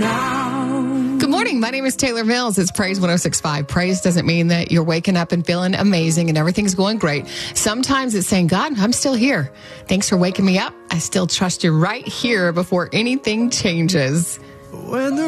now. Good morning. My name is Taylor Mills. It's Praise 106.5. Praise doesn't mean that you're waking up and feeling amazing and everything's going great. Sometimes it's saying, God, I'm still here. Thanks for waking me up. I still trust you right here before anything changes. When the